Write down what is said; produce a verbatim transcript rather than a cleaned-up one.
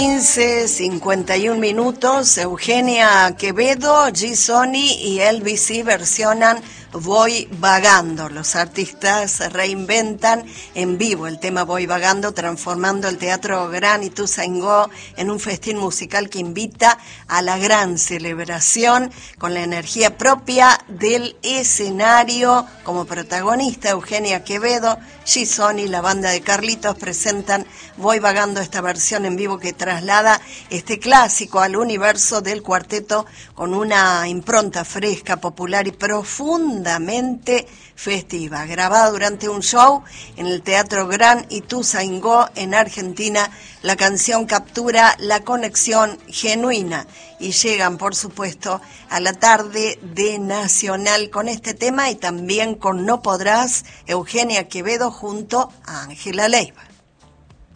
quince, cincuenta y un minutos, Eugenia Quevedo, G. Sony y L B C versionan Voy Vagando. Los artistas se reinventan en vivo el tema Voy Vagando, transformando el Teatro Gran Ituzaingó en un festín musical que invita a la gran celebración con la energía propia del escenario. Como protagonista, Eugenia Quevedo, G. Sony, la banda de Carlitos presentan Voy Vagando, esta versión en vivo que traslada este clásico al universo del cuarteto con una impronta fresca, popular y profundamente festiva. Grabada durante un show en el Teatro Gran Ituzaingó en Argentina, la canción captura la conexión genuina y llegan, por supuesto, a la tarde de Nacional con este tema y también con No Podrás, Eugenia Quevedo junto a Ángela Leiva.